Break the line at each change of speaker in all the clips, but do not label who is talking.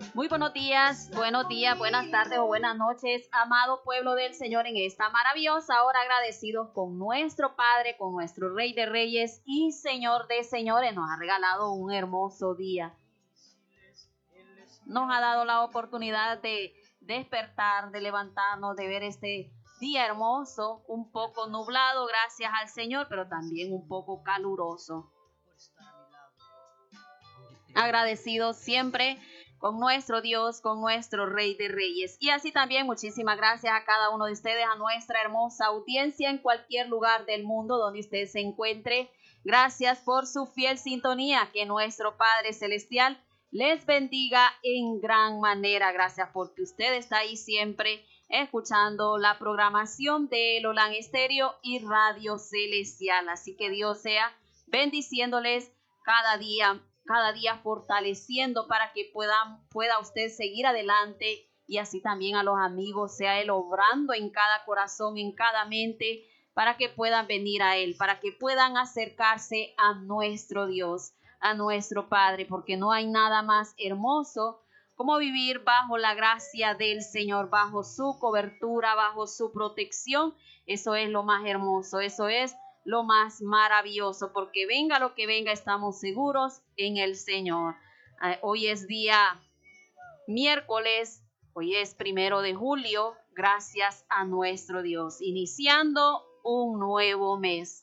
Muy buenos días, buenas tardes o buenas noches, amado pueblo del Señor, en esta maravillosa hora, agradecidos con nuestro Padre, con nuestro Rey de Reyes y Señor de Señores. Nos ha regalado un hermoso día. Nos ha dado la oportunidad de despertar, de levantarnos, de ver este día hermoso, un poco nublado, gracias al Señor, pero también un poco caluroso. Agradecidos siempre con nuestro Dios, con nuestro Rey de Reyes. Y así también muchísimas gracias a cada uno de ustedes, a nuestra hermosa audiencia en cualquier lugar del mundo donde usted se encuentre. Gracias por su fiel sintonía. Que nuestro Padre Celestial les bendiga en gran manera. Gracias porque usted está ahí siempre escuchando la programación de Lolan Estéreo y Radio Celestial. Así que Dios sea bendiciéndoles cada día fortaleciendo para que pueda usted seguir adelante, y así también a los amigos, sea Él obrando en cada corazón, en cada mente, para que puedan venir a Él, para que puedan acercarse a nuestro Dios, a nuestro Padre, porque no hay nada más hermoso como vivir bajo la gracia del Señor, bajo su cobertura, bajo su protección. Eso es lo más hermoso, eso es lo más maravilloso, porque venga lo que venga, estamos seguros en el Señor. Hoy es día miércoles, hoy es 1 de julio, gracias a nuestro Dios, iniciando un nuevo mes.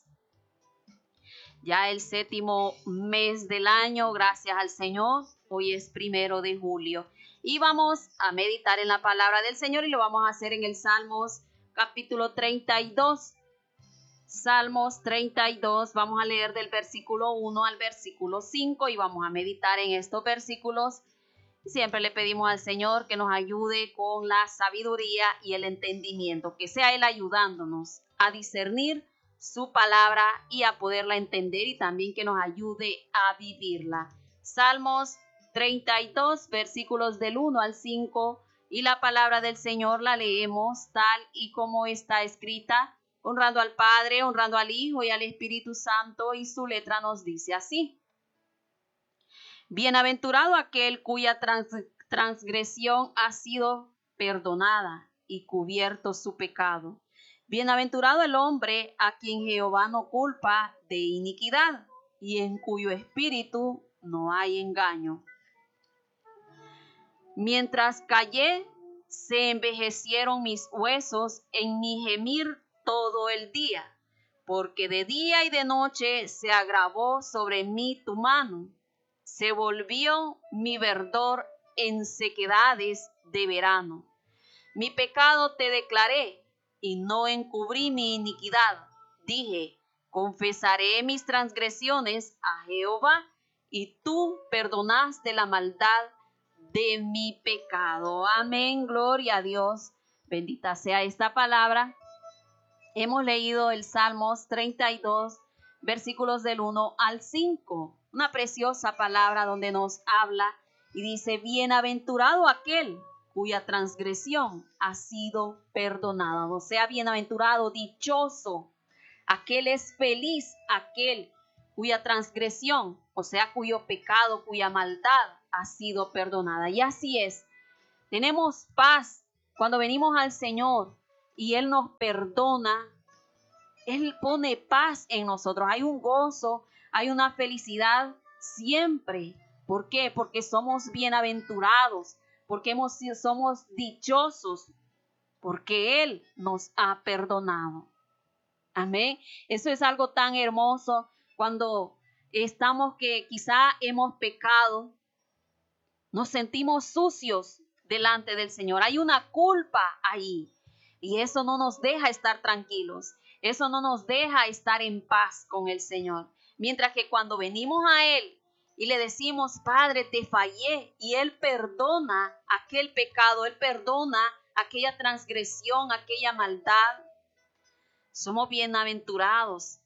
Ya el 7º mes del año, gracias al Señor, hoy es 1 de julio. Y vamos a meditar en la palabra del Señor y lo vamos a hacer en el Salmos capítulo 32. Salmos 32, vamos a leer del versículo 1 al versículo 5 y vamos a meditar en estos versículos. Siempre le pedimos al Señor que nos ayude con la sabiduría y el entendimiento, que sea Él ayudándonos a discernir su palabra y a poderla entender, y también que nos ayude a vivirla. Salmos 32, versículos del 1 al 5, y la palabra del Señor la leemos tal y como está escrita, honrando al Padre, honrando al Hijo y al Espíritu Santo, y su letra nos dice así: Bienaventurado aquel cuya transgresión ha sido perdonada y cubierto su pecado. Bienaventurado el hombre a quien Jehová no culpa de iniquidad y en cuyo espíritu no hay engaño. Mientras callé, se envejecieron mis huesos en mi gemir todo el día, porque de día y de noche se agravó sobre mí tu mano. Se volvió mi verdor en sequedades de verano. Mi pecado te declaré y no encubrí mi iniquidad. Dije, confesaré mis transgresiones a Jehová, y tú perdonaste la maldad de mi pecado. Amén, gloria a Dios. Bendita sea esta palabra. Hemos leído el Salmos 32, versículos del 1 al 5. Una preciosa palabra donde nos habla y dice: bienaventurado aquel cuya transgresión ha sido perdonada. O sea, bienaventurado, dichoso. Aquel es feliz, aquel cuya transgresión, o sea, cuyo pecado, cuya maldad ha sido perdonada. Y así es. Tenemos paz cuando venimos al Señor y Él nos perdona. Él pone paz en nosotros. Hay un gozo, hay una felicidad siempre. ¿Por qué? Porque somos bienaventurados, porque somos dichosos, porque Él nos ha perdonado. Amén. Eso es algo tan hermoso cuando estamos que quizá hemos pecado, nos sentimos sucios delante del Señor. Hay una culpa ahí y eso no nos deja estar tranquilos. Eso no nos deja estar en paz con el Señor. Mientras que cuando venimos a Él y le decimos: Padre, te fallé, y Él perdona aquel pecado, Él perdona aquella transgresión, aquella maldad, somos bienaventurados,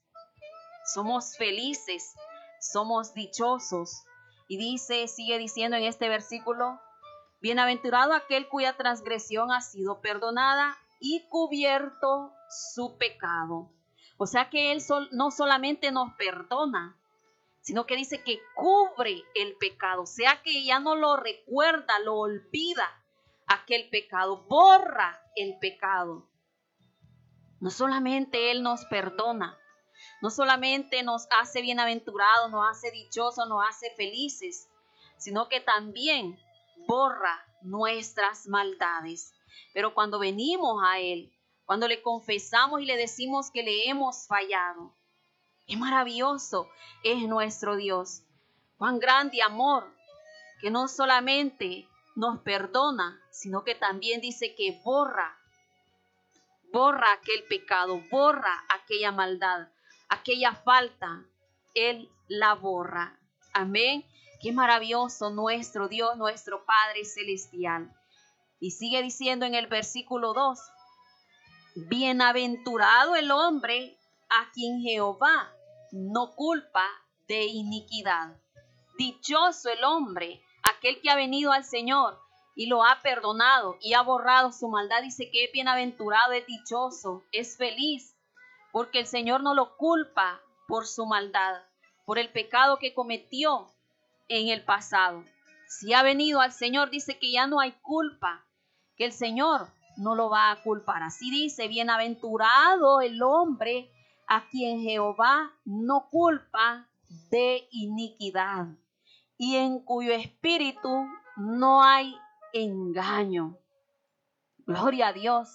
somos felices, somos dichosos. Y sigue diciendo en este versículo: bienaventurado aquel cuya transgresión ha sido perdonada y cubierto su pecado. O sea que Él no solamente nos perdona, sino que dice que cubre el pecado, o sea que ya no lo recuerda, lo olvida, aquel pecado, borra el pecado. No solamente Él nos perdona, no solamente nos hace bienaventurados, nos hace dichosos, nos hace felices, sino que también borra nuestras maldades. Pero cuando venimos a Él, cuando le confesamos y le decimos que le hemos fallado, qué maravilloso es nuestro Dios. Cuán grande amor, que no solamente nos perdona, sino que también dice que borra aquel pecado, borra aquella maldad, aquella falta, Él la borra. Amén. Qué maravilloso nuestro Dios, nuestro Padre Celestial. Y sigue diciendo en el versículo 2, bienaventurado el hombre a quien Jehová no culpa de iniquidad. Dichoso el hombre, aquel que ha venido al Señor y lo ha perdonado y ha borrado su maldad. Dice que es bienaventurado, es dichoso, es feliz, porque el Señor no lo culpa por su maldad, por el pecado que cometió en el pasado. Si ha venido al Señor, dice que ya no hay culpa, que el Señor no lo va a culpar. Así dice, bienaventurado el hombre a quien Jehová no culpa de iniquidad y en cuyo espíritu no hay engaño. Gloria a Dios.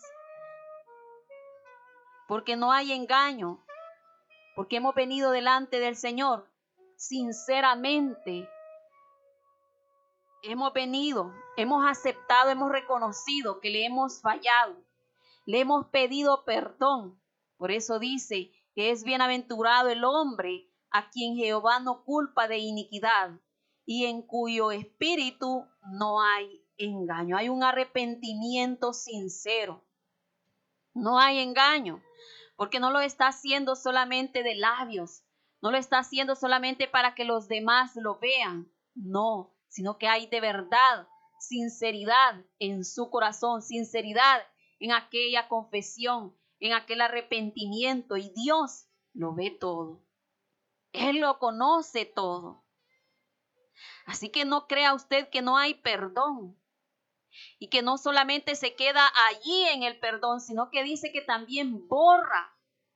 Porque no hay engaño, porque hemos venido delante del Señor sinceramente. Hemos venido, hemos aceptado, hemos reconocido que le hemos fallado, le hemos pedido perdón. Por eso dice que es bienaventurado el hombre a quien Jehová no culpa de iniquidad y en cuyo espíritu no hay engaño. Hay un arrepentimiento sincero. No hay engaño, porque no lo está haciendo solamente de labios, no lo está haciendo solamente para que los demás lo vean, no, sino que hay de verdad sinceridad en su corazón, sinceridad en aquella confesión, en aquel arrepentimiento, y Dios lo ve todo. Él lo conoce todo. Así que no crea usted que no hay perdón. Y que no solamente se queda allí en el perdón, sino que dice que también borra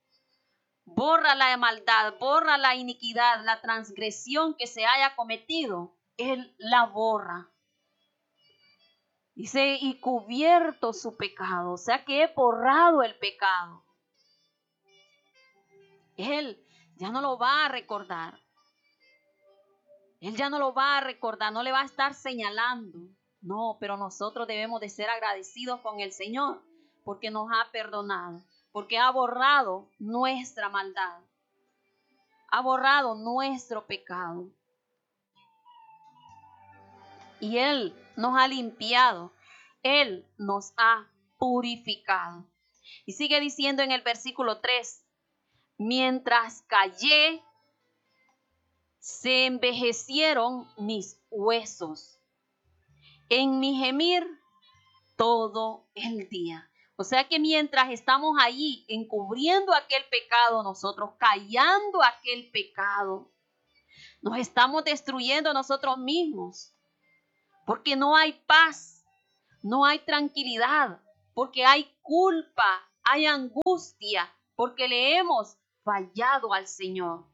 la maldad, borra la iniquidad, la transgresión que se haya cometido. Él la borra. Dice, y cubierto su pecado, o sea que he borrado el pecado. Él ya no lo va a recordar. Él ya no lo va a recordar, no le va a estar señalando. No, pero nosotros debemos de ser agradecidos con el Señor porque nos ha perdonado, porque ha borrado nuestra maldad, ha borrado nuestro pecado. Y Él nos ha limpiado, Él nos ha purificado. Y sigue diciendo en el versículo 3, mientras callé, se envejecieron mis huesos en mi gemir todo el día. O sea que mientras estamos allí encubriendo aquel pecado, nosotros callando aquel pecado, nos estamos destruyendo nosotros mismos. Porque no hay paz, no hay tranquilidad, porque hay culpa, hay angustia, porque le hemos fallado al Señor.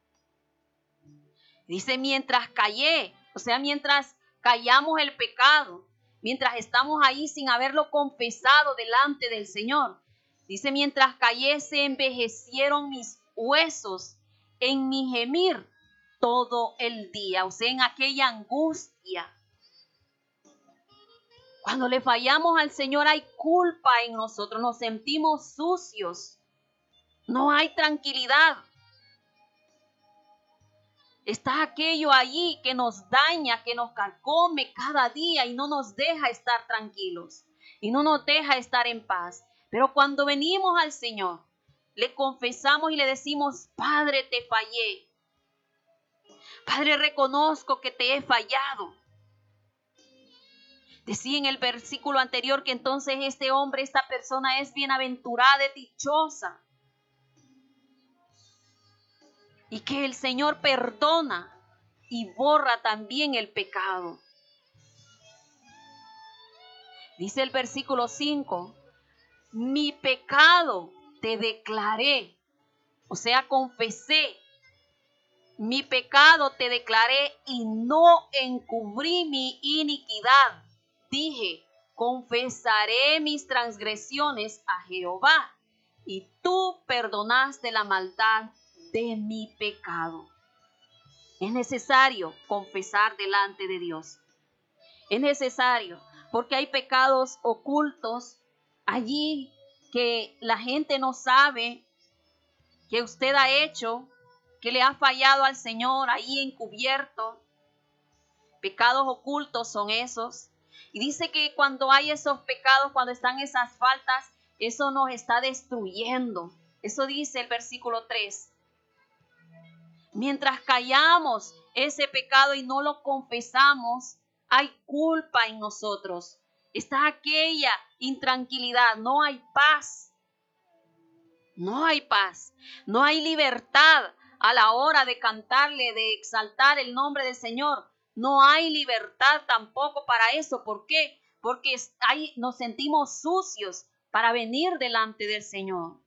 Dice mientras callé, o sea, mientras callamos el pecado, mientras estamos ahí sin haberlo confesado delante del Señor. Dice, mientras callé se envejecieron mis huesos en mi gemir todo el día, o sea, en aquella angustia. Cuando le fallamos al Señor hay culpa en nosotros, nos sentimos sucios, no hay tranquilidad. Está aquello allí que nos daña, que nos carcome cada día y no nos deja estar tranquilos y no nos deja estar en paz. Pero cuando venimos al Señor, le confesamos y le decimos, Padre, te fallé. Padre, reconozco que te he fallado. Decía en el versículo anterior que entonces este hombre, esta persona es bienaventurada, es dichosa. y que el Señor perdona y borra también el pecado. Dice el versículo 5, mi pecado te declaré, o sea, confesé. Mi pecado te declaré y no encubrí mi iniquidad. Dije, confesaré mis transgresiones a Jehová, y tú perdonaste la maldad de mi pecado. Es necesario confesar delante de Dios. Es necesario, porque hay pecados ocultos allí que la gente no sabe que usted ha hecho, que le ha fallado al Señor ahí encubierto. Pecados ocultos son esos. Y dice que cuando hay esos pecados, cuando están esas faltas, eso nos está destruyendo. Eso dice el versículo 3. Mientras callamos ese pecado y no lo confesamos, hay culpa en nosotros. Está aquella intranquilidad, no hay paz. No hay paz, no hay libertad a la hora de cantarle, de exaltar el nombre del Señor. No hay libertad tampoco para eso. ¿Por qué? Porque nos sentimos sucios para venir delante del Señor.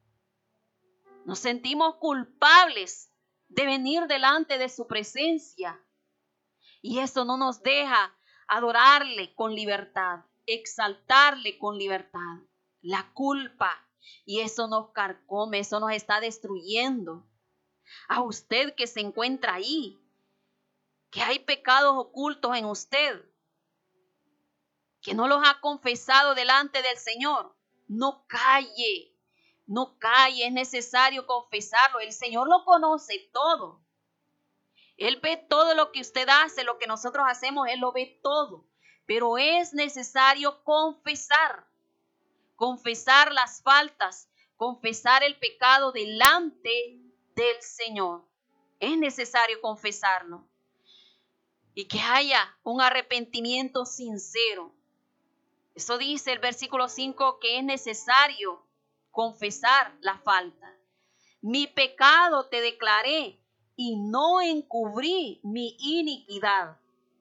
Nos sentimos culpables de venir delante de su presencia. Y eso no nos deja adorarle con libertad, exaltarle con libertad. La culpa. Y eso nos carcome, eso nos está destruyendo. A usted que se encuentra ahí, que hay pecados ocultos en usted, que no los ha confesado delante del Señor, no calle, no calle, es necesario confesarlo. El Señor lo conoce todo. Él ve todo lo que usted hace, lo que nosotros hacemos, Él lo ve todo. Pero es necesario confesar las faltas, confesar el pecado delante del Señor. Es necesario confesarlo. Y que haya un arrepentimiento sincero. Eso dice el versículo 5, que es necesario confesar la falta. Mi pecado te declaré y no encubrí mi iniquidad.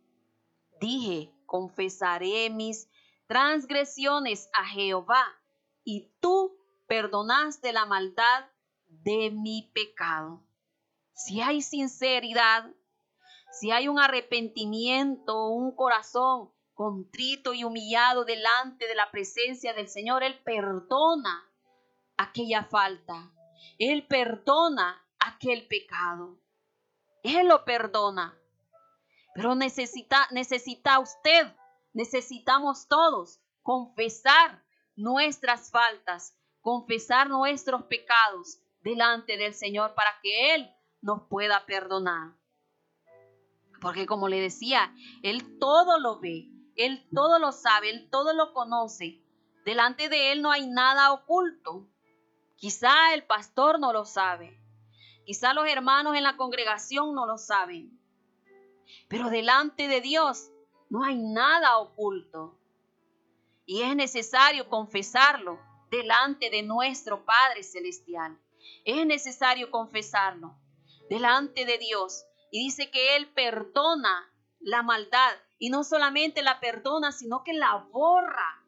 Dije, confesaré mis transgresiones a Jehová, y tú perdonaste la maldad de mi pecado. Si hay sinceridad, si hay un arrepentimiento, un corazón contrito y humillado delante de la presencia del Señor, Él perdona aquella falta. Él perdona aquel pecado. Él lo perdona. Pero necesitamos todos confesar nuestras faltas, confesar nuestros pecados delante del Señor para que Él nos pueda perdonar. Porque como le decía, Él todo lo ve, Él todo lo sabe, Él todo lo conoce. Delante de Él no hay nada oculto. Quizá el pastor no lo sabe. Quizá los hermanos en la congregación no lo saben. Pero delante de Dios no hay nada oculto. Y es necesario confesarlo delante de nuestro Padre Celestial. Es necesario confesarlo delante de Dios. Y dice que Él perdona la maldad. Y no solamente la perdona, sino que la borra.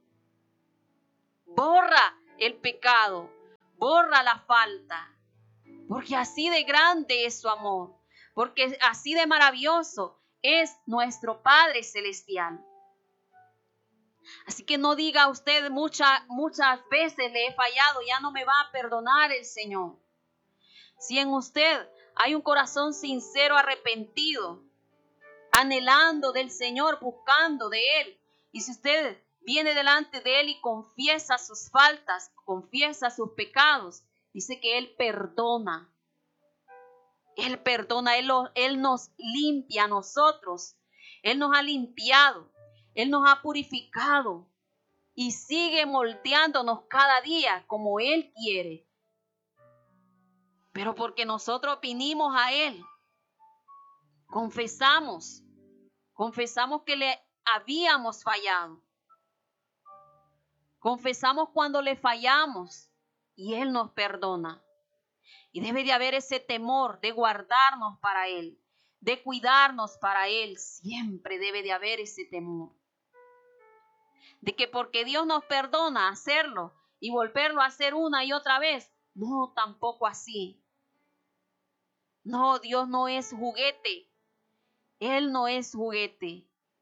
Borra el pecado. Borra la falta. Porque así de grande es su amor. Porque así de maravilloso es nuestro Padre Celestial. Así que no diga usted muchas veces le he fallado, ya no me va a perdonar el Señor. Si en usted hay un corazón sincero, arrepentido, anhelando del Señor, buscando de Él, y si usted viene delante de Él y confiesa sus faltas, confiesa sus pecados, dice que Él perdona. Él perdona, Él nos limpia a nosotros. Él nos ha limpiado, Él nos ha purificado y sigue moldeándonos cada día como Él quiere. Pero porque nosotros vinimos a Él, confesamos que le habíamos fallado. Confesamos cuando le fallamos y Él nos perdona. Y debe de haber ese temor de guardarnos para Él, de cuidarnos para Él. Siempre debe de haber ese temor. De que porque Dios nos perdona hacerlo y volverlo a hacer una y otra vez. No, tampoco así. No, Dios no es juguete. Él no es juguete.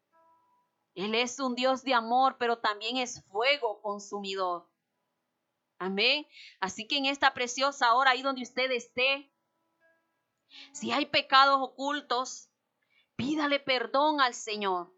Él es un Dios de amor, pero también es fuego consumidor. Amén. Así que en esta preciosa hora, ahí donde usted esté, si hay pecados ocultos, pídale perdón al Señor.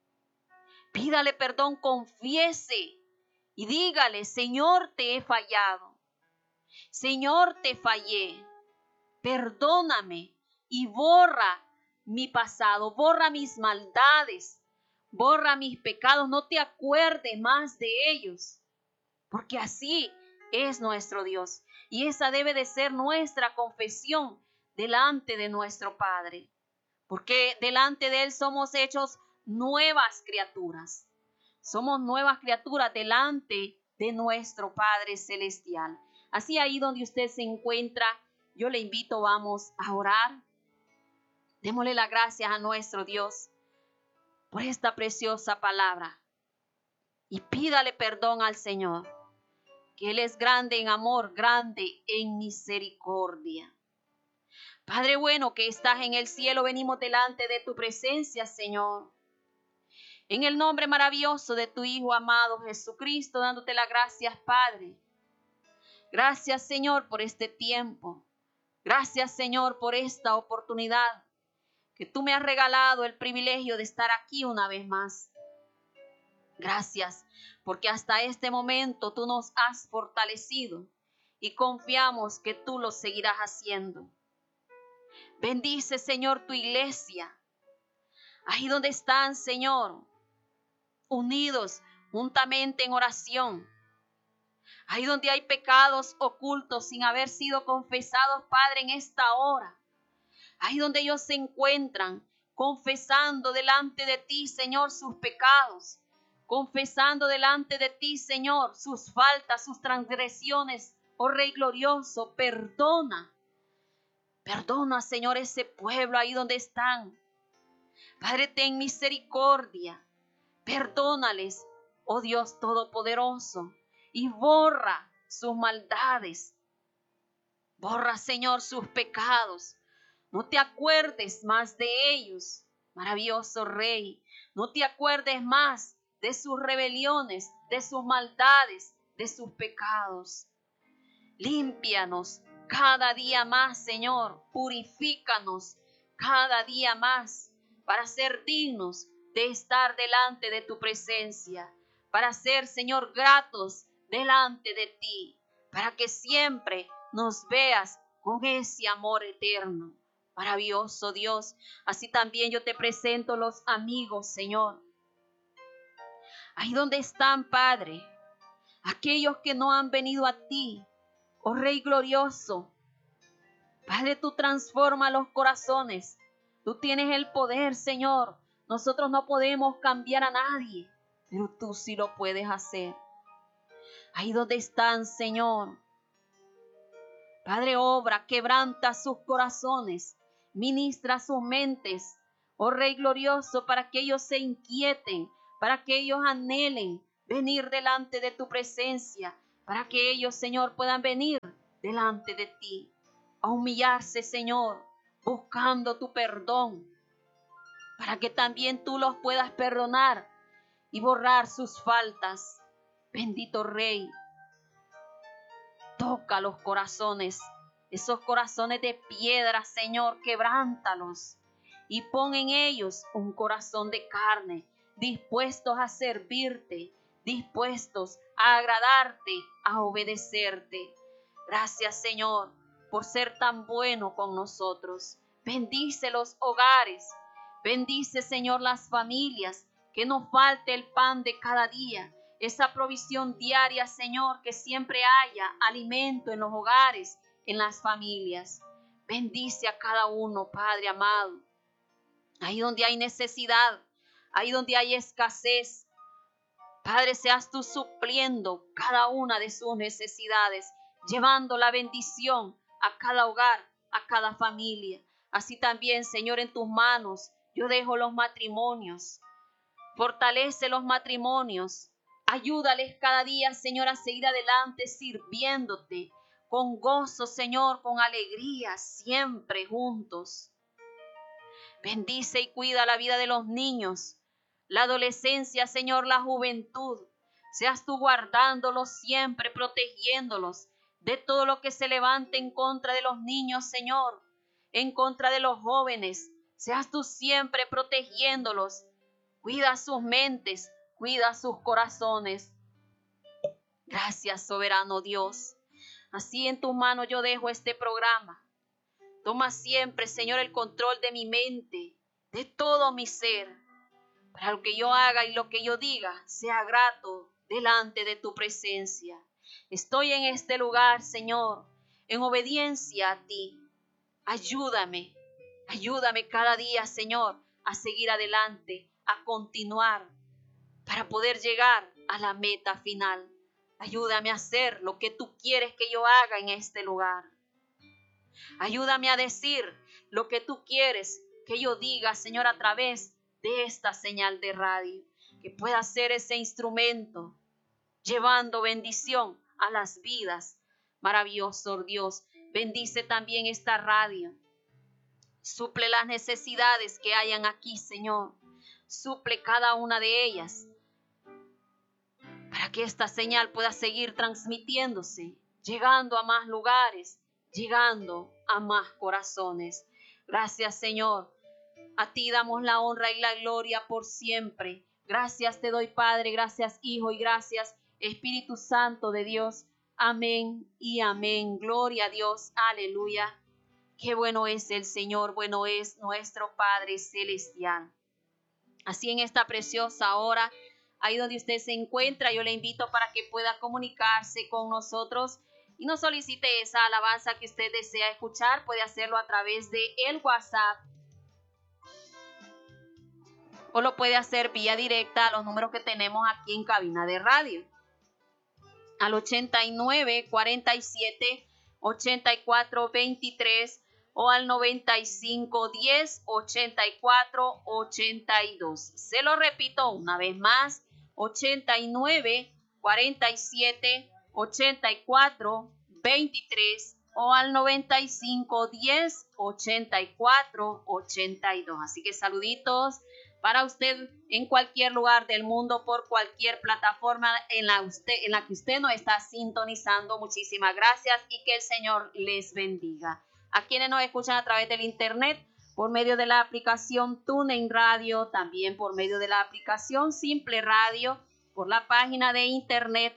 Pídale perdón, confiese y dígale: Señor, te he fallado. Señor, te fallé. Perdóname y borra mi pasado, borra mis maldades, borra mis pecados. No te acuerdes más de ellos, porque así es nuestro Dios. Y esa debe de ser nuestra confesión delante de nuestro Padre, porque delante de Él somos hechos nuevas criaturas. Somos nuevas criaturas delante de nuestro Padre Celestial. Así ahí donde usted se encuentra, yo le invito, vamos a orar. Démosle las gracias a nuestro Dios por esta preciosa palabra. Y pídale perdón al Señor, que Él es grande en amor, grande en misericordia. Padre bueno que estás en el cielo, venimos delante de tu presencia, Señor. En el nombre maravilloso de tu Hijo amado Jesucristo, dándote las gracias, Padre. Gracias, Señor, por este tiempo. Gracias, Señor, por esta oportunidad que tú me has regalado, el privilegio de estar aquí una vez más. Gracias, porque hasta este momento tú nos has fortalecido y confiamos que tú lo seguirás haciendo. Bendice, Señor, tu iglesia. Ahí donde están, Señor, unidos juntamente en oración. Ahí donde hay pecados ocultos sin haber sido confesados, Padre, en esta hora. Ahí donde ellos se encuentran confesando delante de ti, Señor, sus pecados. Confesando delante de ti, Señor, sus faltas, sus transgresiones. Oh Rey glorioso, perdona. Perdona, Señor, ese pueblo ahí donde están. Padre, ten misericordia. Perdónales, oh Dios todopoderoso. Y borra sus maldades. Borra, Señor, sus pecados. No te acuerdes más de ellos, maravilloso Rey. No te acuerdes más de sus rebeliones, de sus maldades, de sus pecados. Límpianos cada día más, Señor. Purifícanos cada día más para ser dignos de estar delante de tu presencia. Para ser, Señor, gratos delante de ti. Para que siempre nos veas con ese amor eterno. Maravilloso Dios. Así también yo te presento los amigos, Señor. Ahí donde están, Padre. Aquellos que no han venido a ti. Oh Rey glorioso. Padre, tú transforma los corazones. Tú tienes el poder, Señor. Nosotros no podemos cambiar a nadie, pero tú sí lo puedes hacer. Ahí donde están, Señor. Padre, obra, quebranta sus corazones. Ministra sus mentes, oh Rey glorioso, para que ellos se inquieten, para que ellos anhelen venir delante de tu presencia, para que ellos, Señor, puedan venir delante de ti, a humillarse, Señor, buscando tu perdón, para que también tú los puedas perdonar y borrar sus faltas. Bendito Rey, toca los corazones. Esos corazones de piedra, Señor, quebrántalos y pon en ellos un corazón de carne, dispuestos a servirte, dispuestos a agradarte, a obedecerte. Gracias, Señor, por ser tan bueno con nosotros. Bendice los hogares, bendice, Señor, las familias, que no falte el pan de cada día. Esa provisión diaria, Señor, que siempre haya alimento en los hogares, en las familias. Bendice a cada uno, Padre amado. Ahí donde hay necesidad, ahí donde hay escasez, Padre, seas tú supliendo cada una de sus necesidades, llevando la bendición a cada hogar, a cada familia. Así también, Señor, en tus manos yo dejo los matrimonios. Fortalece los matrimonios. Ayúdales cada día, Señor, a seguir adelante sirviéndote con gozo, Señor, con alegría, siempre juntos. Bendice y cuida la vida de los niños, la adolescencia, Señor, la juventud. Seas tú guardándolos siempre, protegiéndolos de todo lo que se levante en contra de los niños, Señor, en contra de los jóvenes. Seas tú siempre protegiéndolos. Cuida sus mentes, cuida sus corazones. Gracias, soberano Dios. Así en tus manos yo dejo este programa. Toma siempre, Señor, el control de mi mente, de todo mi ser, para lo que yo haga y lo que yo diga sea grato delante de tu presencia. Estoy en este lugar, Señor, en obediencia a ti. Ayúdame cada día, Señor, a seguir adelante, a continuar, para poder llegar a la meta final. Ayúdame a hacer lo que tú quieres que yo haga en este lugar. Ayúdame a decir lo que tú quieres que yo diga, Señor, a través de esta señal de radio. Que pueda ser ese instrumento llevando bendición a las vidas. Maravilloso Dios, bendice también esta radio. Suple las necesidades que hayan aquí, Señor. Suple cada una de ellas para que esta señal pueda seguir transmitiéndose, llegando a más lugares, llegando a más corazones. Gracias, Señor. A ti damos la honra y la gloria por siempre. Gracias te doy, Padre, gracias, Hijo, y gracias, Espíritu Santo de Dios. Amén y amén. Gloria a Dios. Aleluya. Qué bueno es el Señor, bueno es nuestro Padre celestial. Así en esta preciosa hora, ahí donde usted se encuentra, yo le invito para que pueda comunicarse con nosotros y nos solicite esa alabanza que usted desea escuchar. Puede hacerlo a través de el WhatsApp o lo puede hacer vía directa a los números que tenemos aquí en cabina de radio. Al 89 47 84 23 o al 95 10 84 82. Se lo repito una vez más, 89 47 84 23 o al 95 10 84 82. Así que saluditos para usted en cualquier lugar del mundo, por cualquier plataforma en la que usted nos está sintonizando. Muchísimas gracias y que el Señor les bendiga. A quienes nos escuchan a través del internet, por medio de la aplicación TuneIn Radio, también por medio de la aplicación Simple Radio, por la página de internet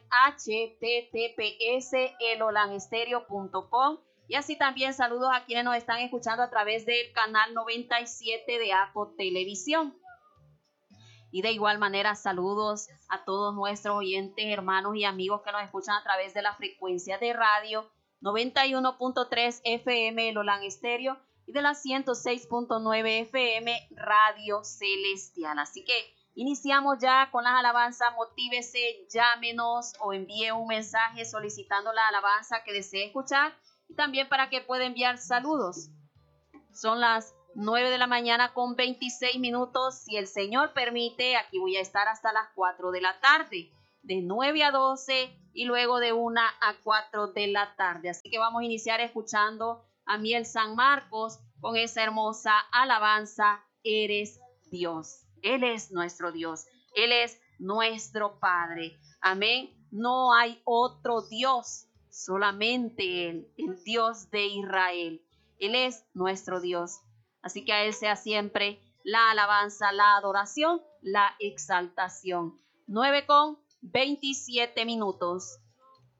https://elolanstereo.com. Y así también saludos a quienes nos están escuchando a través del canal 97 de ACO Televisión. Y de igual manera saludos a todos nuestros oyentes, hermanos y amigos que nos escuchan a través de la frecuencia de radio 91.3 FM El Olan Estéreo y de la 106.9 FM Radio Celestial. Así que iniciamos ya con las alabanzas. Motívese, llámenos o envíe un mensaje solicitando la alabanza que desee escuchar y también para que pueda enviar saludos. Son las 9 de la mañana con 26 minutos. Si el Señor permite, aquí voy a estar hasta las 4 de la tarde, de 9 a 12 y luego de 1 a 4 de la tarde. Así que vamos a iniciar escuchando a Miel San Marcos con esa hermosa alabanza, Eres Dios. Él es nuestro Dios. Él es nuestro Padre. Amén. No hay otro Dios, solamente Él, el Dios de Israel. Él es nuestro Dios. Así que a Él sea siempre la alabanza, la adoración, la exaltación. 9 con 27 minutos.